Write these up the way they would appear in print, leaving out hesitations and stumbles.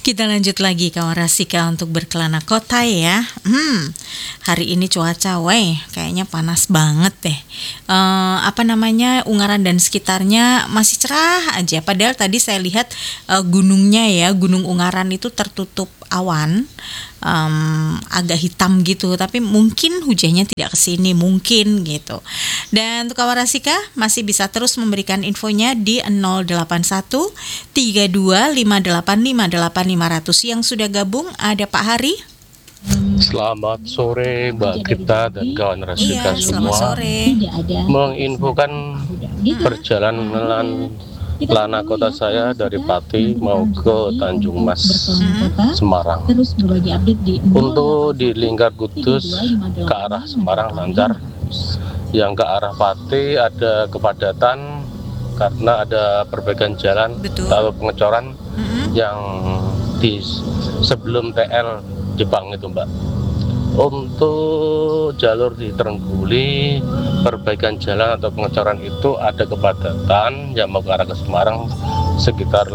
Kita lanjut lagi kawan Rasika untuk berkelana kota ya. Hari ini cuaca, kayaknya panas banget deh. Ungaran dan sekitarnya masih cerah aja. Padahal tadi saya lihat gunungnya ya, Gunung Ungaran itu tertutup awan, agak hitam gitu. Tapi mungkin hujannya tidak kesini, mungkin gitu. Dan untuk kawan Rasika masih bisa terus memberikan infonya di 081 32 58 58 500. Yang sudah gabung ada Pak Hari. Selamat sore Mbak Gita dan kawan Rasika semua. Sore. Menginfokan perjalanan kelana kota saya dari Pati mau ke Tanjung Mas, Semarang. Untuk di Lingkar Kudus ke arah Semarang lancar. Yang ke arah Pati ada kepadatan karena ada perbaikan jalan atau pengecoran yang di sebelum TL Jepang itu Mbak. Untuk jalur di Trengguli perbaikan jalan atau pengecoran itu ada kepadatan yang mau ke arah ke Semarang sekitar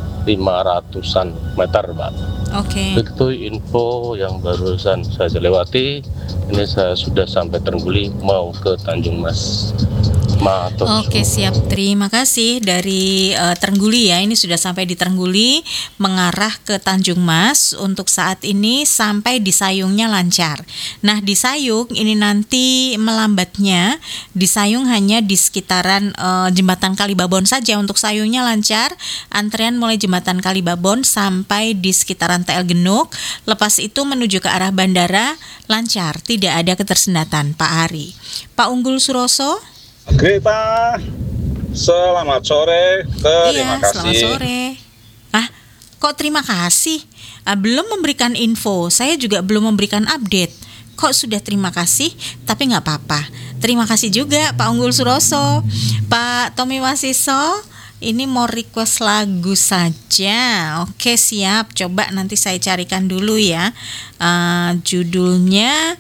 500-an meter Mbak. Oke. Itu info yang barusan saya lewati. Ini saya sudah sampai Trengguli mau ke Tanjung Mas. Oke, siap. Terima kasih dari Trengguli ya. Ini sudah sampai di Trengguli mengarah ke Tanjung Mas. Untuk saat ini sampai di Sayungnya lancar. Nah, di Sayung ini nanti melambatnya di Sayung hanya di sekitaran Jembatan Kalibabon saja. Untuk Sayungnya lancar. Antrean mulai Jembatan Kalibabon sampai di sekitaran TL Genuk. Lepas itu menuju ke arah bandara lancar. Tidak ada ketersendatan, Pak Ari. Pak Unggul Suroso. Greta, selamat sore. Terima kasih. Selamat sore. Kok terima kasih? Belum memberikan info. Saya juga belum memberikan update. Kok sudah terima kasih? Tapi nggak apa-apa. Terima kasih juga Pak Unggul Suroso. Pak Tommy Wasiso, ini mau request lagu saja. Oke, siap. Coba nanti saya carikan dulu ya. Judulnya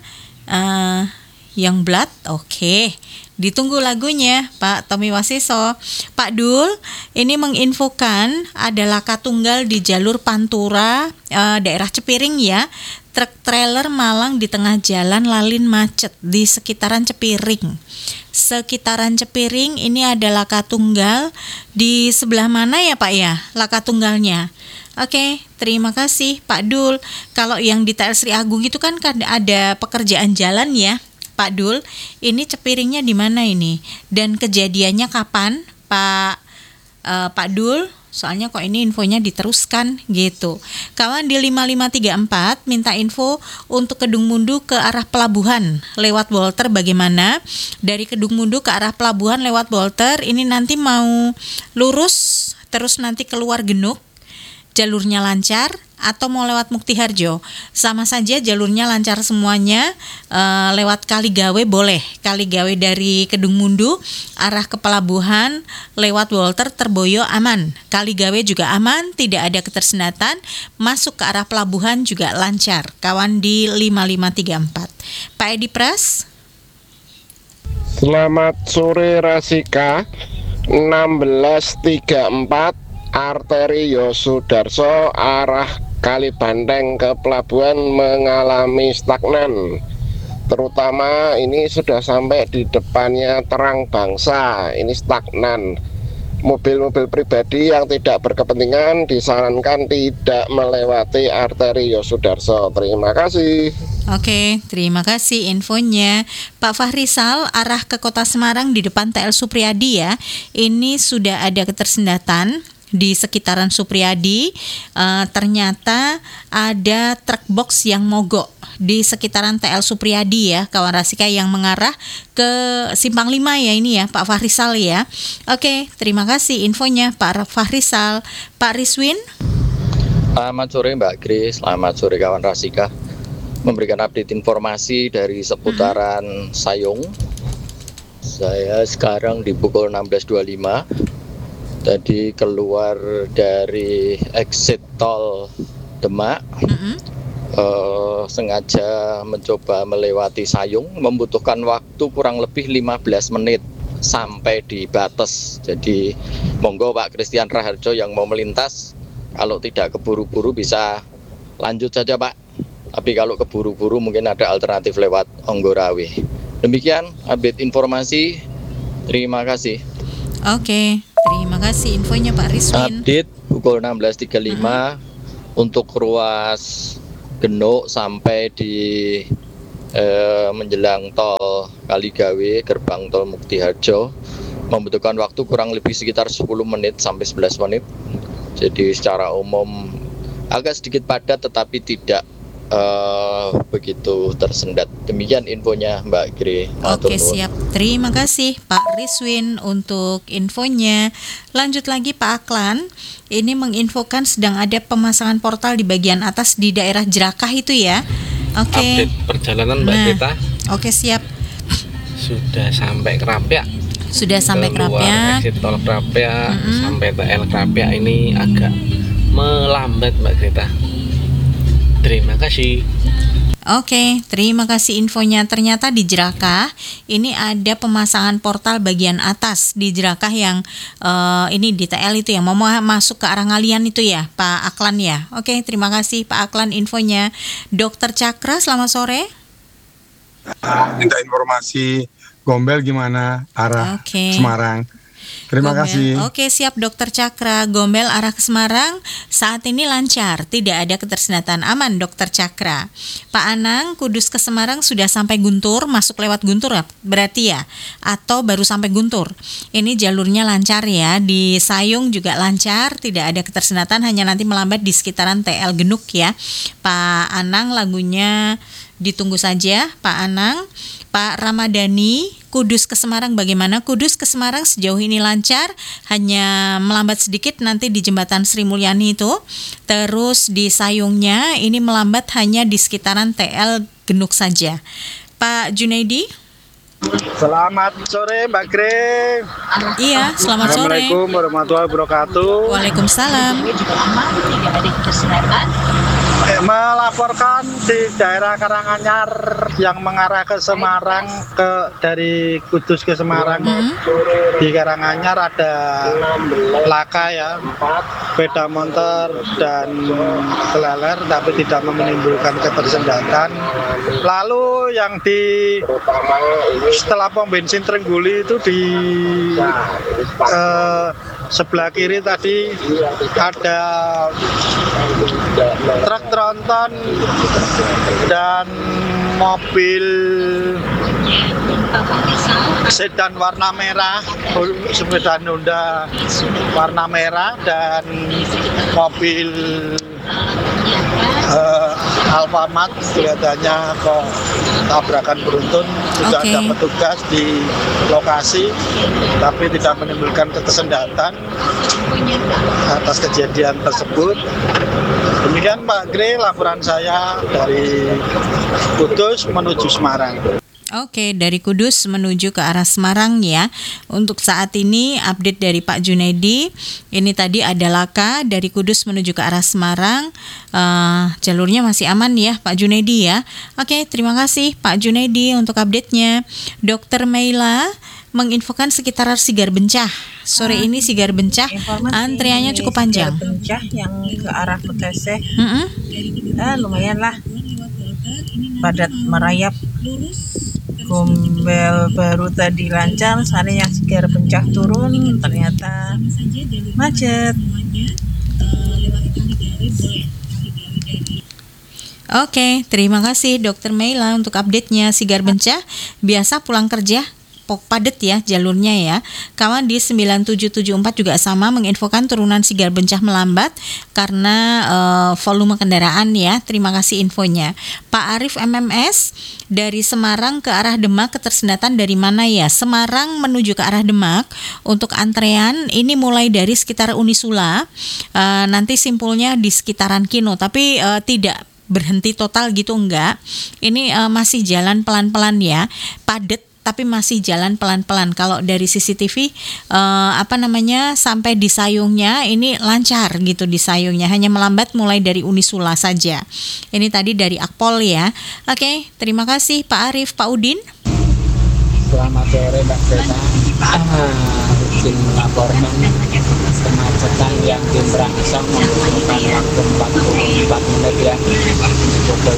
Young Blood. Oke. Ditunggu lagunya Pak Tommy Wasiso. Pak Dul, ini menginfokan ada laka tunggal di jalur Pantura daerah Cepiring ya. Truk trailer malang di tengah jalan lalin macet di sekitaran Cepiring. Sekitaran Cepiring ini ada laka tunggal di sebelah mana ya Pak ya? Laka tunggalnya. Oke, terima kasih Pak Dul. Kalau yang di TL Sri Agung itu kan ada pekerjaan jalan ya. Pak Dul, ini Cepiringnya di mana ini? Dan kejadiannya kapan, Pak Dul? Soalnya kok ini infonya diteruskan gitu. Kawan di 5534 minta info untuk Kedung Mundu ke arah pelabuhan lewat Bolter bagaimana? Dari Kedung Mundu ke arah pelabuhan lewat Bolter ini nanti mau lurus terus nanti keluar Genuk. Jalurnya lancar atau mau lewat Mukti Harjo, sama saja jalurnya lancar semuanya. Lewat Kaligawe boleh, Kaligawe dari Kedung Mundu arah ke pelabuhan lewat Walter Terboyo aman, Kaligawe juga aman, tidak ada ketersendatan. Masuk ke arah pelabuhan juga lancar. Kawan di 5534 Pak Edi Pras. Selamat sore Rasika. 1634 arteri Yosudarso arah Kalibanteng ke pelabuhan mengalami stagnan. Terutama ini sudah sampai di depannya Terang Bangsa, ini stagnan. Mobil-mobil pribadi yang tidak berkepentingan disarankan tidak melewati arteri Yosudarso. Terima kasih. Oke, terima kasih infonya. Pak Fahrisal, arah ke Kota Semarang di depan TL Supriyadi ya. Ini sudah ada ketersendatan di sekitaran Supriyadi. Ternyata ada truk box yang mogok di sekitaran TL Supriyadi ya, kawan Rasika yang mengarah ke Simpang 5 ya ini ya Pak Fahrisal ya. Oke, terima kasih infonya Pak Fahrisal. Pak Riswin. Selamat sore Mbak Grace, selamat sore kawan Rasika. Memberikan update informasi dari seputaran Sayung. Saya sekarang di pukul 16.25. Tadi keluar dari exit tol Demak, sengaja mencoba melewati Sayung, membutuhkan waktu kurang lebih 15 menit sampai di batas. Jadi monggo Pak Christian Raharjo yang mau melintas Kalau tidak keburu-buru bisa lanjut saja Pak. Tapi kalau keburu-buru mungkin ada alternatif lewat Onggorawe. Demikian update informasi. Terima kasih. Oke, terima kasih infonya Pak Rizwin. Update pukul 16.35 untuk ruas Genuk sampai di menjelang tol Kaligawe, gerbang tol Muktiharjo membutuhkan waktu kurang lebih sekitar 10 menit sampai 11 menit. Jadi secara umum agak sedikit padat tetapi tidak begitu tersendat. Demikian infonya Mbak Gre. Oke, siap. Terima kasih Pak Rizwin untuk infonya. Lanjut lagi Pak Aklan. Ini menginfokan sedang ada pemasangan portal di bagian atas di daerah Jerakah itu ya. Oke. Update perjalanan Mbak Greta. Oke, siap. Sudah sampai Krapyak. Sudah sampai Keluar Krapyak. exit tol Krapyak sampai TL Krapyak ini agak melambat Mbak Greta. Terima kasih. Oke, terima kasih infonya. Ternyata di Jerakah ini ada pemasangan portal bagian atas di Jerakah yang ini di TL itu yang mau masuk ke arah Ngalian itu ya, Pak Aklan ya. Oke, terima kasih Pak Aklan infonya. Dokter Cakra, selamat sore. Minta informasi Gombel gimana arah Oke. Semarang. Terima Gombel. kasih. Oke, siap Dokter Cakra. Gombel arah ke Semarang saat ini lancar, tidak ada ketersendatan, aman Dokter Cakra. Pak Anang, Kudus ke Semarang sudah sampai Guntur, masuk lewat Guntur berarti ya? Atau baru sampai Guntur? Ini jalurnya lancar ya, di Sayung juga lancar, tidak ada ketersendatan, hanya nanti melambat di sekitaran TL Genuk ya. Pak Anang, lagunya ditunggu saja Pak Anang. Pak Ramadhani, Kudus ke Semarang bagaimana? Kudus ke Semarang sejauh ini lancar, hanya melambat sedikit nanti di jembatan Sri Mulyani itu. Terus di Sayungnya ini melambat hanya di sekitaran TL Genuk saja. Pak Junaidi. Selamat sore Mbak Gre. Iya, selamat sore. Assalamualaikum warahmatullahi wabarakatuh. Waalaikumsalam. Melaporkan di daerah Karanganyar yang mengarah ke Semarang dari Kudus ke Semarang. Di Karanganyar ada laka ya, sepeda motor dan keleler tapi tidak menimbulkan ketersendatan. Lalu yang di setelah pom bensin Trengguli itu di sebelah kiri tadi ada truk tronton dan mobil sedan warna merah, sepeda Honda warna merah dan mobil Alfamart kelihatannya kok tabrakan beruntun. Sudah ada petugas di lokasi tapi tidak menimbulkan ketersendatan atas kejadian tersebut. Demikian Pak Gre, laporan saya dari Kudus menuju Semarang. Oke, dari Kudus menuju ke arah Semarang ya. Untuk saat ini update dari Pak Junaidi. Ini tadi ada laka dari Kudus menuju ke arah Semarang. Jalurnya masih aman ya Pak Junaidi ya. Oke, terima kasih Pak Junaidi untuk update-nya. Dokter Meila menginfokan sekitar Sigar Bencah. Sore ini Sigar Bencah antriannya cukup panjang. Sigar Bencah yang ke arah Bekasi. Lumayan lah. Padat merayap. Gombel baru tadi lancar, sana yang Sigar Bencah turun ternyata macet. Oke, terima kasih Dokter Meila untuk update-nya. Sigar Bencah biasa pulang kerja padat ya jalurnya ya. Kawan di 9774 juga sama menginfokan turunan Sigar Bencah melambat karena volume kendaraan ya. Terima kasih infonya. Pak Arif MMS dari Semarang ke arah Demak, ketersendatan dari mana ya? Semarang menuju ke arah Demak untuk antrean ini mulai dari sekitar Unisula, nanti simpulnya di sekitaran Kino, tapi tidak berhenti total gitu enggak. Ini masih jalan pelan-pelan ya, padat tapi masih jalan pelan-pelan. Kalau dari CCTV sampai di Sayungnya ini lancar gitu, di Sayungnya hanya melambat mulai dari Unisula saja. Ini tadi dari Akpol ya. Oke, terima kasih Pak Arif. Pak Udin. Selamat sore Mbak Greta. izin melaporkan kemacetan yang di Brangsong membutuhkan waktu 44 menit ya, pukul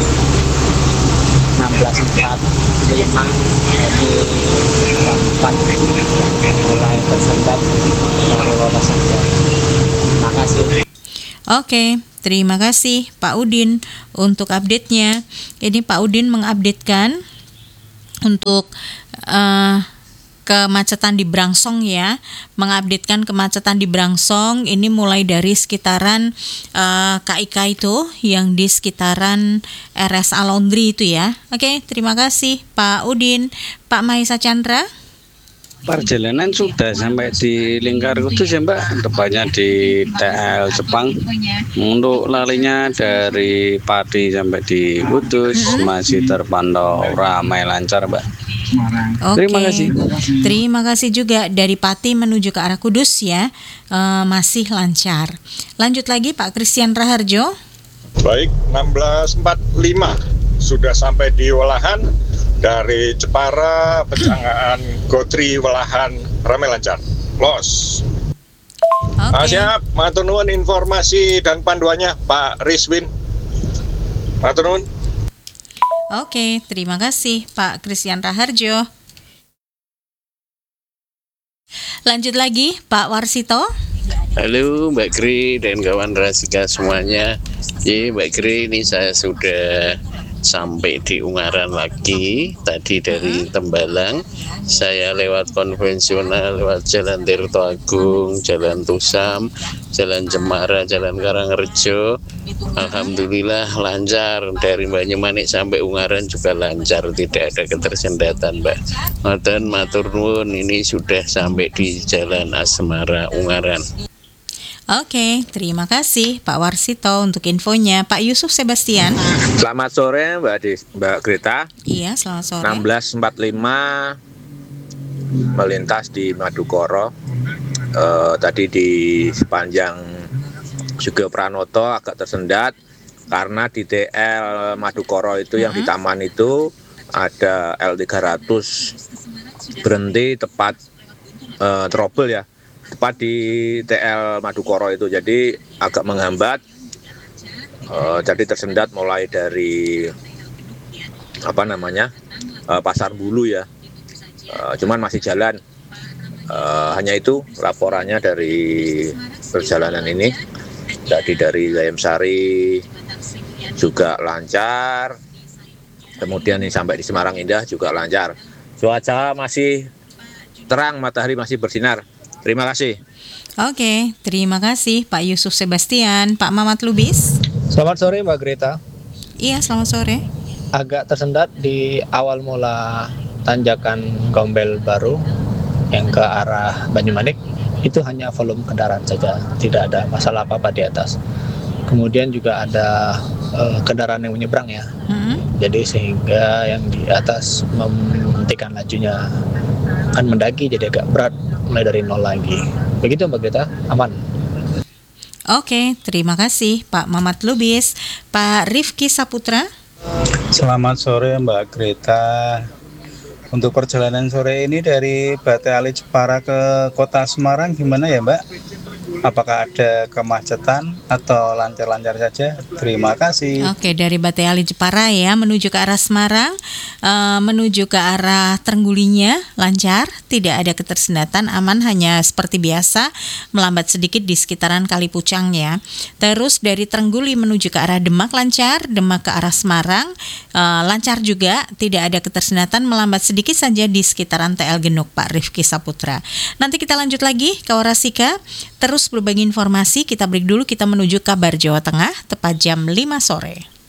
16.45 jadi jam 4 mulai tersendat baru lolos saja. Terima kasih. Oke, terima kasih Pak Udin untuk update-nya. Ini Pak Udin mengupdatekan untuk kemacetan di Brangsong ya, mengupdatekan kemacetan di Brangsong ini mulai dari sekitaran KIK itu yang di sekitaran RSA Laundry itu ya. Oke, terima kasih Pak Udin. Pak Mahesa Chandra. Perjalanan sudah sampai di Lingkar Kudus ya Mbak, tepatnya di TL Jepang. Untuk larinya dari Pati sampai di Kudus masih terpantau ramai lancar Mbak. Oke. Terima kasih. Terima kasih juga dari Pati menuju ke arah Kudus ya, masih lancar. Lanjut lagi Pak Christian Raharjo. Baik, 16.45 sudah sampai di Welahan. Dari Jepara, Pecangaan, Gotri, Welahan, ramai lancar. Los. Siap, matur nuwun informasi dan panduannya Pak Rizwin. Matur nuwun. Oke, terima kasih Pak Christian Raharjo. Lanjut lagi Pak Warsito. Halo Mbak Gri dan kawan Rasika semuanya. Mbak Gri, ini saya sudah sampai di Ungaran lagi. Tadi dari Tembalang saya lewat konvensional, lewat Jalan Tirto Agung, Jalan Tusam, Jalan Cemara, Jalan Karangrejo. Alhamdulillah lancar. Dari Banyumanik sampai Ungaran juga lancar, tidak ada ketersendatan Mbak. Ngoten matur nuwun, ini sudah sampai di Jalan Asmara Ungaran. Oke, terima kasih Pak Warsito untuk infonya. Pak Yusuf Sebastian. Selamat sore Mbak Greta. Iya, selamat sore. 16.45 melintas di Madukoro. Tadi di sepanjang Sugio Pranoto agak tersendat karena di TL Madukoro itu yang di taman itu ada L300 berhenti tepat trouble ya, tepat di TL Madukoro itu, jadi agak menghambat. Jadi tersendat mulai dari Pasar Bulu ya, cuman masih jalan. Hanya itu laporannya dari perjalanan ini. Tadi dari Gayam Sari juga lancar, kemudian ini sampai di Semarang Indah juga lancar. Cuaca masih terang, matahari masih bersinar. Terima kasih. Oke, terima kasih Pak Yusuf Sebastian. Pak Mamat Lubis. Selamat sore Mbak Greta. Iya, selamat sore. Agak tersendat di awal mula tanjakan Gombel Baru yang ke arah Banyumanik. Itu hanya volume kendaraan saja, tidak ada masalah apa-apa di atas. Kemudian juga ada kendaraan yang menyeberang ya. Jadi sehingga yang di atas menghentikan lajunya, kan mendaki jadi agak berat mulai dari nol lagi. Begitu Mbak Greta, aman. Oke, terima kasih Pak Mamat Lubis. Pak Rifki Saputra. Selamat sore Mbak Greta. Untuk perjalanan sore ini dari Bate Ali Jepara ke Kota Semarang gimana ya Mbak? Apakah ada kemacetan atau lancar-lancar saja? Terima kasih. Oke, dari Bate Ali Jepara ya menuju ke arah Semarang, menuju ke arah Trenggulinya lancar, tidak ada ketersendatan, aman, hanya seperti biasa melambat sedikit di sekitaran Kalipucang ya. Terus dari Trengguli menuju ke arah Demak lancar, Demak ke arah Semarang lancar juga, tidak ada ketersendatan, melambat sedikit saja di sekitaran TL Genuk Pak Rifki Saputra. Nanti kita lanjut lagi ke Warasika, terus berbagi informasi. Kita break dulu, kita menuju kabar Jawa Tengah tepat jam 5 sore.